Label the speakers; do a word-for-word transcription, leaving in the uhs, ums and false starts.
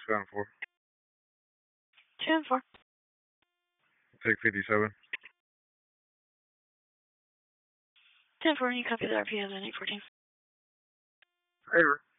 Speaker 1: Two and four.
Speaker 2: Two and four.
Speaker 1: Take fifty-seven.
Speaker 2: Ten four, and you copy the R P of the eight fourteen.
Speaker 1: Favor.